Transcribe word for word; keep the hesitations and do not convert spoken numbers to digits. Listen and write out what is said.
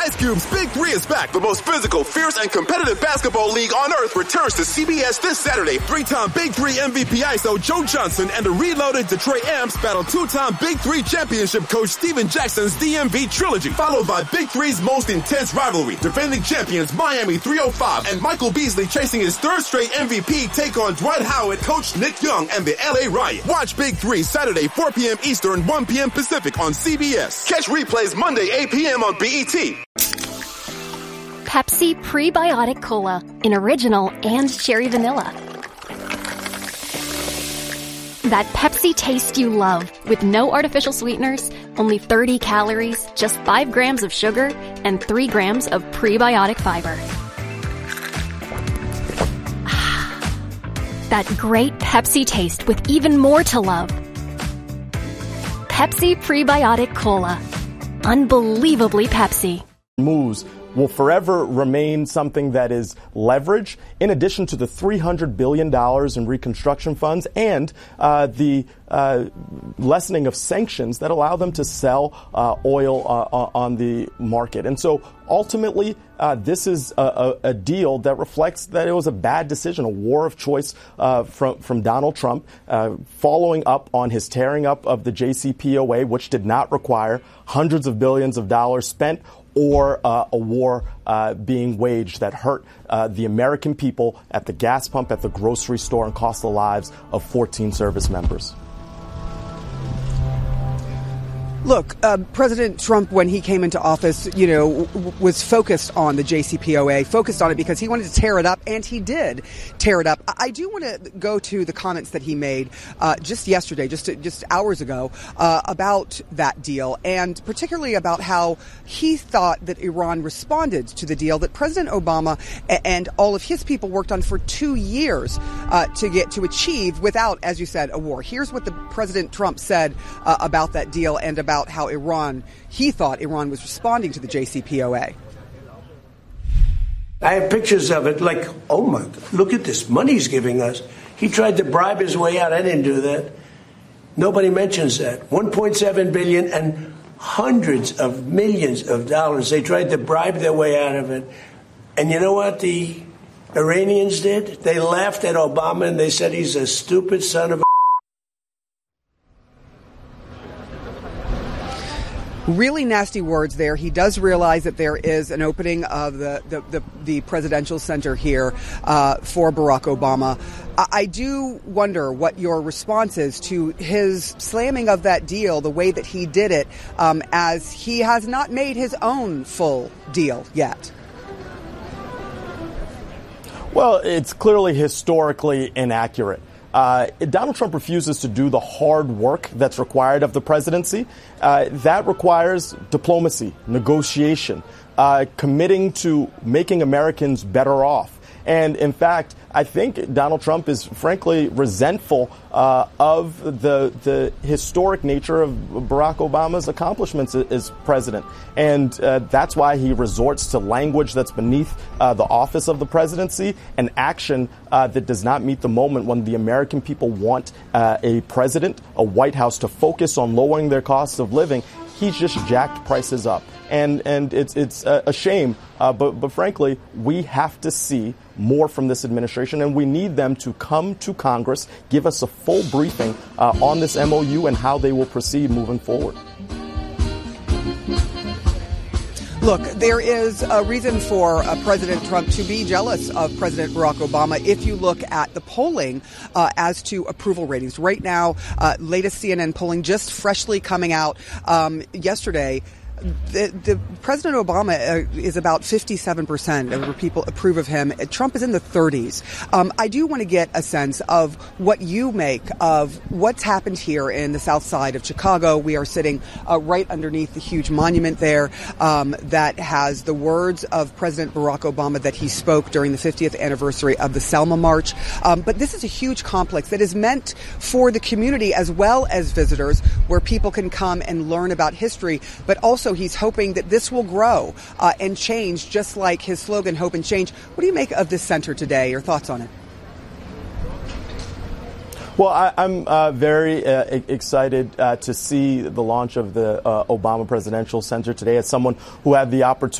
Ice Cube's Big Three is back. The most physical, fierce, and competitive basketball league on earth returns to C B S this Saturday. Three-time Big Three M V P I S O Joe Johnson and the reloaded Detroit Amps battle two-time Big Three championship coach Steven Jackson's D M V trilogy, followed by Big Three's most intense rivalry. Defending champions Miami three oh five and Michael Beasley chasing his third straight M V P take on Dwight Howard, coach Nick Young, and the L A Riot. Watch Big Three Saturday, four p.m. Eastern, one p.m. Pacific on C B S. Catch replays Monday, eight p.m. on B E T. Pepsi Prebiotic Cola in original and cherry vanilla. That Pepsi taste you love with no artificial sweeteners, only thirty calories, just five grams of sugar, and three grams of prebiotic fiber. That great Pepsi taste with even more to love. Pepsi Prebiotic Cola. Unbelievably Pepsi. Moves will forever remain something that is leverage, in addition to the three hundred billion dollars in reconstruction funds and uh, the uh, lessening of sanctions that allow them to sell uh, oil uh, on the market. And so ultimately, uh, this is a, a, a deal that reflects that it was a bad decision, a war of choice uh, from, from Donald Trump, uh, following up on his tearing up of the J C P O A, which did not require hundreds of billions of dollars spent or uh, a war uh, being waged that hurt uh, the American people at the gas pump, at the grocery store, and cost the lives of fourteen service members. Look, uh, President Trump, when he came into office, you know, w- was focused on the J C P O A, focused on it because he wanted to tear it up, and he did tear it up. I, I do want to go to the comments that he made uh, just yesterday, just just hours ago, uh, about that deal, and particularly about how he thought that Iran responded to the deal that President Obama a- and all of his people worked on for two years uh, to get to achieve without, as you said, a war. Here's what the President Trump said uh, about that deal and about about how Iran, he thought Iran was responding to the J C P O A. I have pictures of it like, oh my, look at this money he's giving us. He tried to bribe his way out. I didn't do that. Nobody mentions that. one point seven billion dollars and hundreds of millions of dollars. They tried to bribe their way out of it. And you know what the Iranians did? They laughed at Obama and they said he's a stupid son of a... Really nasty words there. He does realize that there is an opening of the, the, the, the presidential center here uh, for Barack Obama. I, I do wonder what your response is to his slamming of that deal, the way that he did it, um, as he has not made his own full deal yet. Well, it's clearly historically inaccurate. Uh, Donald Trump refuses to do the hard work that's required of the presidency. Uh, that requires diplomacy, negotiation, uh, committing to making Americans better off. And in fact, I think Donald Trump is frankly resentful uh, of the the historic nature of Barack Obama's accomplishments as president. And uh, that's why he resorts to language that's beneath uh, the office of the presidency and action uh, that does not meet the moment when the American people want uh, a president, a White House to focus on lowering their costs of living. He's just jacked prices up. And and it's it's a shame, uh, but but frankly, we have to see more from this administration, and we need them to come to Congress, give us a full briefing uh, on this M O U and how they will proceed moving forward. Look, there is a reason for uh, President Trump to be jealous of President Barack Obama if you look at the polling uh, as to approval ratings. Right now, uh, latest C N N polling just freshly coming out um, yesterday. The, the President Obama uh, is about fifty-seven percent of people approve of him. Trump is in the thirties. Um, I do want to get a sense of what you make of what's happened here in the south side of Chicago. We are sitting uh, right underneath the huge monument there um, that has the words of President Barack Obama that he spoke during the fiftieth anniversary of the Selma March. Um, but this is a huge complex that is meant for the community as well as visitors, where people can come and learn about history, but also he's hoping that this will grow uh, and change, just like his slogan, Hope and Change. What do you make of this center today? Your thoughts on it? Well, I, I'm uh, very uh, excited uh, to see the launch of the uh, Obama Presidential Center today as someone who had the opportunity